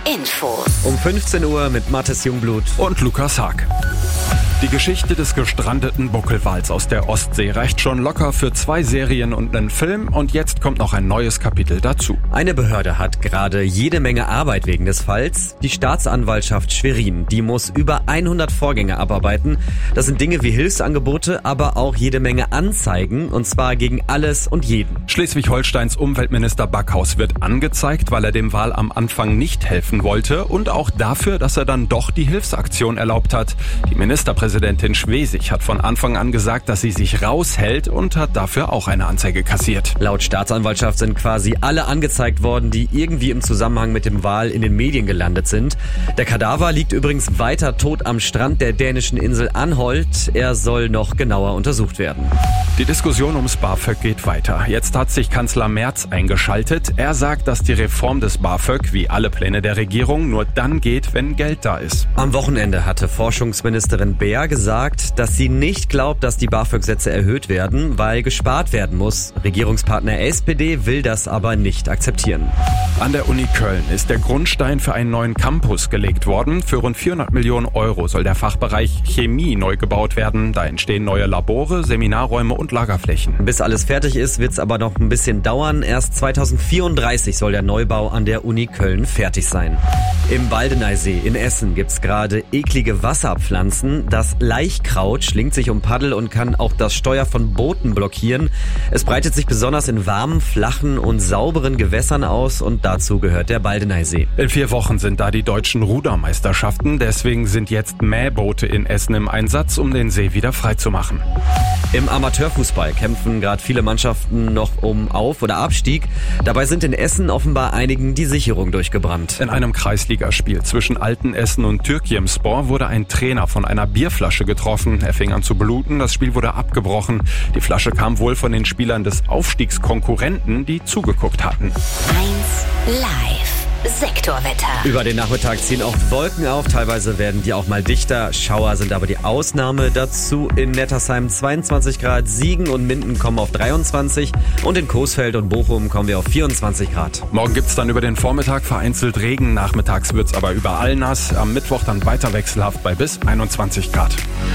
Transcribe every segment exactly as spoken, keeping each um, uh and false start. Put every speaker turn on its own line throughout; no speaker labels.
Infos.
Um fünfzehn Uhr mit Mathis Jungblut
und Lukas Haag. Die Geschichte des gestrandeten Buckelwals aus der Ostsee reicht schon locker für zwei Serien und einen Film, und jetzt kommt noch ein neues Kapitel dazu.
Eine Behörde hat gerade jede Menge Arbeit wegen des Falls. Die Staatsanwaltschaft Schwerin, die muss über hundert Vorgänge abarbeiten. Das sind Dinge wie Hilfsangebote, aber auch jede Menge Anzeigen, und zwar gegen alles und jeden.
Schleswig-Holsteins Umweltminister Backhaus wird angezeigt, weil er dem Wal am Anfang nicht helfen wollte, und auch dafür, dass er dann doch die Hilfsaktion erlaubt hat. Die Ministerpräsidentin Präsidentin Schwesig hat von Anfang an gesagt, dass sie sich raushält, und hat dafür auch eine Anzeige kassiert.
Laut Staatsanwaltschaft sind quasi alle angezeigt worden, die irgendwie im Zusammenhang mit dem Wal in den Medien gelandet sind. Der Kadaver liegt übrigens weiter tot am Strand der dänischen Insel Anholt. Er soll noch genauer untersucht werden.
Die Diskussion ums BAföG geht weiter. Jetzt hat sich Kanzler Merz eingeschaltet. Er sagt, dass die Reform des BAföG, wie alle Pläne der Regierung, nur dann geht, wenn Geld da ist.
Am Wochenende hatte Forschungsministerin Beer gesagt, dass sie nicht glaubt, dass die BAföG-Sätze erhöht werden, weil gespart werden muss. Regierungspartner S P D will das aber nicht akzeptieren.
An der Uni Köln ist der Grundstein für einen neuen Campus gelegt worden. Für rund vierhundert Millionen Euro soll der Fachbereich Chemie neu gebaut werden. Da entstehen neue Labore, Seminarräume und Lagerflächen.
Bis alles fertig ist, wird es aber noch ein bisschen dauern. Erst zweitausendvierunddreißig soll der Neubau an der Uni Köln fertig sein. Im Baldeneysee in Essen gibt's gerade eklige Wasserpflanzen. Das Laichkraut schlingt sich um Paddel und kann auch das Steuer von Booten blockieren. Es breitet sich besonders in warmen, flachen und sauberen Gewässern aus, und dazu gehört der Baldeneysee.
In vier Wochen sind da die deutschen Rudermeisterschaften. Deswegen sind jetzt Mähboote in Essen im Einsatz, um den See wieder freizumachen.
Im Amateurfußball kämpfen gerade viele Mannschaften noch um Auf- oder Abstieg. Dabei sind in Essen offenbar einigen die Sicherung durchgebrannt.
In einem Kreisligaspiel zwischen Altenessen und Türkiyemspor wurde ein Trainer von einer Bierflasche getroffen. Er fing an zu bluten, das Spiel wurde abgebrochen. Die Flasche kam wohl von den Spielern des Aufstiegskonkurrenten, die zugeguckt hatten.
eins live. Sektorwetter.
Über den Nachmittag ziehen oft Wolken auf, teilweise werden die auch mal dichter. Schauer sind aber die Ausnahme. Dazu in Nettersheim zweiundzwanzig Grad, Siegen und Minden kommen auf dreiundzwanzig, und in Coesfeld und Bochum kommen wir auf vierundzwanzig Grad.
Morgen gibt's dann über den Vormittag vereinzelt Regen, nachmittags wird's aber überall nass. Am Mittwoch dann weiter wechselhaft bei bis einundzwanzig Grad.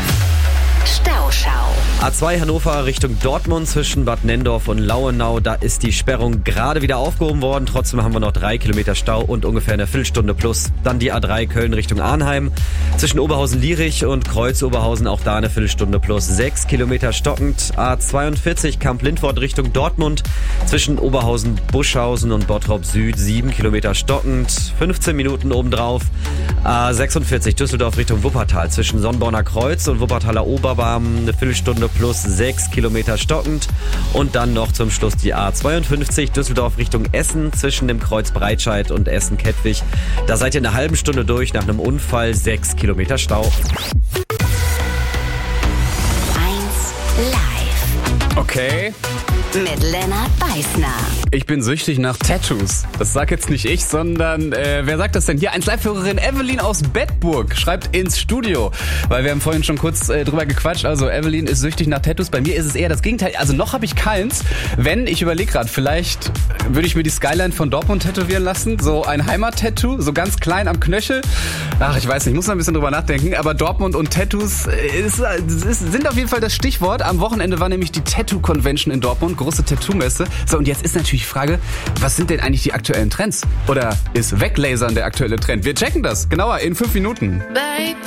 Stauschau.
A zwei Hannover Richtung Dortmund zwischen Bad Nendorf und Lauenau. Da ist die Sperrung gerade wieder aufgehoben worden. Trotzdem haben wir noch drei Kilometer Stau und ungefähr eine Viertelstunde plus. Dann die A drei Köln Richtung Arnheim. Zwischen Oberhausen-Lierich und Kreuz-Oberhausen auch da eine Viertelstunde plus. Sechs Kilometer stockend. A zweiundvierzig Kamp-Lindfort Richtung Dortmund. Zwischen Oberhausen-Buschhausen und Bottrop Süd sieben Kilometer stockend. fünfzehn Minuten obendrauf. A sechsundvierzig Düsseldorf Richtung Wuppertal. Zwischen Sonnborner Kreuz und Wuppertaler Oberbarm eine Viertelstunde plus sechs Kilometer stockend. Und dann noch zum Schluss die A zweiundfünfzig Düsseldorf Richtung Essen zwischen dem Kreuz Breitscheid und Essen-Kettwig. Da seid ihr in einer halben Stunde durch nach einem Unfall, sechs Kilometer Stau.
eins live.
Okay.
Mit Lennart Beißner.
Ich bin süchtig nach Tattoos. Das sagt jetzt nicht ich, sondern äh, wer sagt das denn? Hier, eins Live-Hörerin Evelyn aus Bedburg schreibt ins Studio. Weil wir haben vorhin schon kurz äh, drüber gequatscht. Also Evelyn ist süchtig nach Tattoos. Bei mir ist es eher das Gegenteil. Also noch habe ich keins. Wenn, ich überlege gerade, vielleicht würde ich mir die Skyline von Dortmund tätowieren lassen. So ein Heimat-Tattoo, so ganz klein am Knöchel. Ach, ich weiß nicht, muss noch ein bisschen drüber nachdenken. Aber Dortmund und Tattoos ist, ist, sind auf jeden Fall das Stichwort. Am Wochenende war nämlich die Tattoo-Convention in Dortmund. Große Tattoo-Messe. So, und jetzt ist natürlich die Frage, was sind denn eigentlich die aktuellen Trends? Oder ist Weglasern der aktuelle Trend? Wir checken das genauer in fünf Minuten.
Baby.